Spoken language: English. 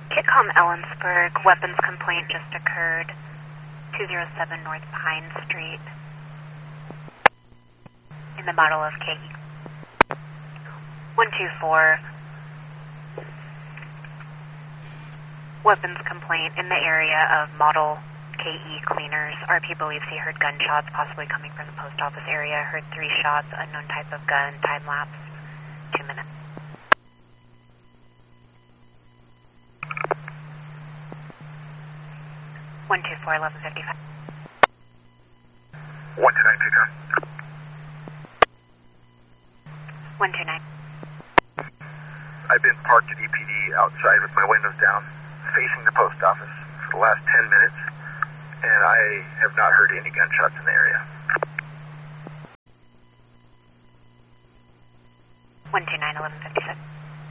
Kitcom Ellensburg, weapons complaint just occurred. 207 North Pine Street. In the model of KE. 124. Weapons complaint in the area of model KE cleaners. RP believes he heard gunshots, possibly coming from the post office area. Heard 3 shots, unknown type of gun, time lapse, 2 minutes. One two four 1155. 129 Pecan. 129. I've been parked at EPD outside with my windows down, facing the post office for the last 10 minutes, and I have not heard any gunshots in the area. 129 1157.